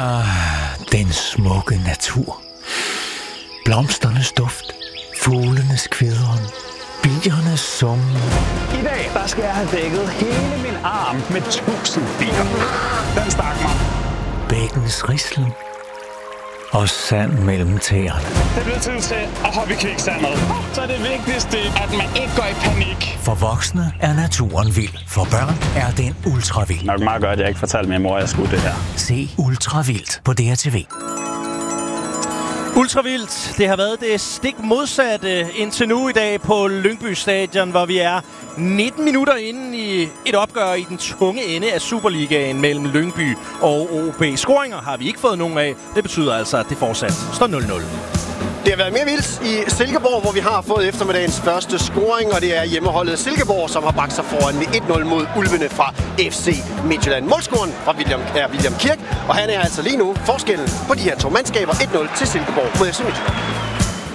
Den smukke natur. Blomsternes duft. Fuglenes kvidren. Biernes summen. I dag, der skal jeg have dækket hele min arm med 1000 bier. Den stak mig. Bækkens rislen. Og sand mellem tæerne. Det bliver tid til at hoppe i kviksandet. Så er det vigtigste, at man ikke går i panik. For voksne er naturen vild. For børn er den ultravild. Nok meget godt, at jeg ikke fortalte min mor, at jeg skulle det her. Se Ultravildt på DRTV. Ultravildt, det har været det stik modsatte indtil nu i dag på Lyngby Stadion, hvor vi er 19 minutter inde i et opgør i den tunge ende af Superligaen mellem Lyngby og OB. Scoringer har vi ikke fået nogen af. Det betyder altså, at det fortsat står 0-0. Det har været mere vildt i Silkeborg, hvor vi har fået eftermiddagens første scoring, og det er hjemmeholdet Silkeborg, som har bragt sig foran med 1-0 mod Ulvene fra FC Midtjylland. Målscoren fra William Kirk, og han er altså lige nu forskellen på de her to mandskaber 1-0 til Silkeborg mod FC Midtjylland.